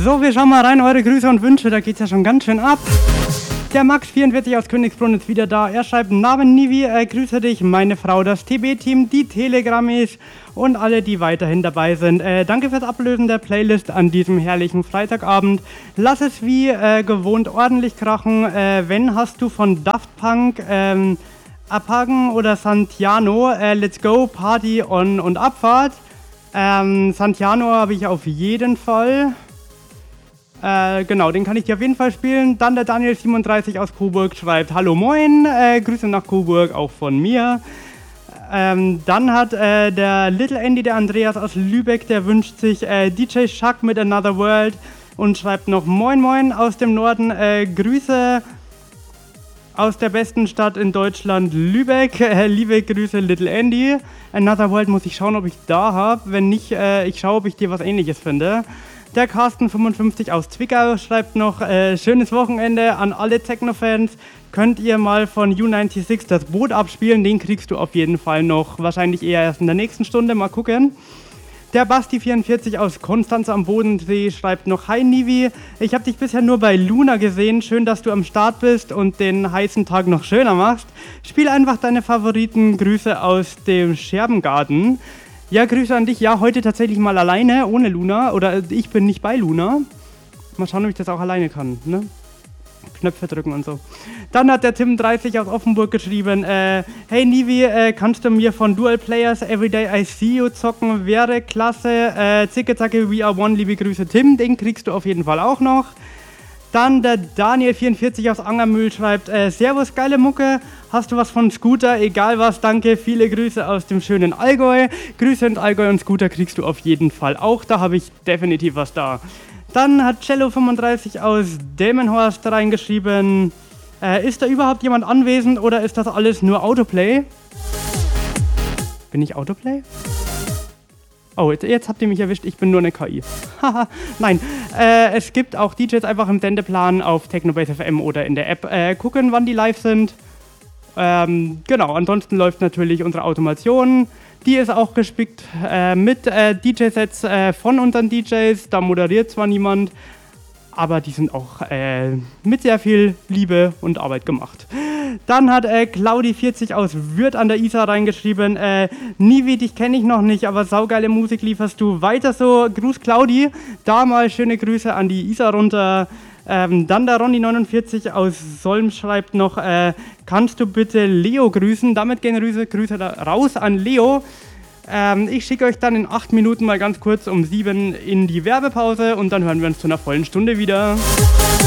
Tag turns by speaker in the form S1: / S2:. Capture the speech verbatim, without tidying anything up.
S1: So, wir schauen mal rein, eure Grüße und Wünsche, da geht's ja schon ganz schön ab. Der Max vierundvierzig aus Königsbrunn ist wieder da. Er schreibt, Namen Nivi, äh, grüße dich, meine Frau, das T B-Team, die Telegrammis und alle, die weiterhin dabei sind. Äh, danke fürs Ablösen der Playlist an diesem herrlichen Freitagabend. Lass es wie äh, gewohnt ordentlich krachen. Äh, wenn hast du von Daft Punk, ähm, Apagen oder Santiano, äh, Let's Go, Party on und Abfahrt. Ähm, Santiano habe ich auf jeden Fall. Äh, genau, den kann ich dir auf jeden Fall spielen. Dann der Daniel siebenunddreißig aus Coburg schreibt, hallo moin, äh, Grüße nach Coburg, auch von mir. Ähm, dann hat äh, der Little Andy, der Andreas aus Lübeck, der wünscht sich äh, D J Shuck mit Another World und schreibt noch moin moin aus dem Norden, äh, Grüße aus der besten Stadt in Deutschland, Lübeck. Äh, liebe Grüße, Little Andy. Another World muss ich schauen, ob ich da habe. Wenn nicht, äh, ich schaue, ob ich dir was Ähnliches finde. Der Carsten fünfundfünfzig aus Zwickau schreibt noch, äh, schönes Wochenende an alle Techno-Fans. Könnt ihr mal von U sechsundneunzig das Boot abspielen? Den kriegst du auf jeden Fall noch, wahrscheinlich eher erst in der nächsten Stunde. Mal gucken. Der Basti vierundvierzig aus Konstanz am Bodensee schreibt noch, hi Nivi, ich habe dich bisher nur bei Luna gesehen. Schön, dass du am Start bist und den heißen Tag noch schöner machst. Spiel einfach deine Favoriten. Grüße aus dem Scherbengarten. Ja, Grüße an dich. Ja, heute tatsächlich mal alleine, ohne Luna. Oder ich bin nicht bei Luna. Mal schauen, ob ich das auch alleine kann, ne? Knöpfe drücken und so. Dann hat der Tim dreißig aus Offenburg geschrieben, äh, hey Nivi, äh, kannst du mir von Dual Players Everyday I See You zocken? Wäre klasse. Äh, Zicke Zacke, We Are One, liebe Grüße Tim. Den kriegst du auf jeden Fall auch noch. Dann der Daniel vierundvierzig aus Angermühl schreibt, äh, Servus, geile Mucke, hast du was von Scooter? Egal was, danke, viele Grüße aus dem schönen Allgäu. Grüße in Allgäu und Scooter kriegst du auf jeden Fall auch, da habe ich definitiv was da. Dann hat Cello fünfunddreißig aus Delmenhorst reingeschrieben, äh, ist da überhaupt jemand anwesend oder ist das alles nur Autoplay? Bin ich Autoplay? Oh, jetzt, jetzt habt ihr mich erwischt, ich bin nur eine K I. Haha, nein. Äh, es gibt auch D Js einfach im Sendeplan auf Technobase F M oder in der App. Äh, gucken, wann die live sind. Ähm, genau, ansonsten läuft natürlich unsere Automation. Die ist auch gespickt äh, mit äh, D J-Sets äh, von unseren D Js. Da moderiert zwar niemand, aber die sind auch äh, mit sehr viel Liebe und Arbeit gemacht. Dann hat äh, Claudi vierzig aus Würth an der Isar reingeschrieben, äh, Nivi, dich kenne ich noch nicht, aber saugeile Musik lieferst du. Weiter so, Gruß Claudi, da mal schöne Grüße an die Isar runter. Ähm, dann der Ronny neunundvierzig aus Solm schreibt noch, äh, kannst du bitte Leo grüßen? Damit gehen Grüße, Grüße da raus an Leo. Ähm, ich schicke euch dann in acht Minuten mal ganz kurz um sieben in die Werbepause und dann hören wir uns zu einer vollen Stunde wieder.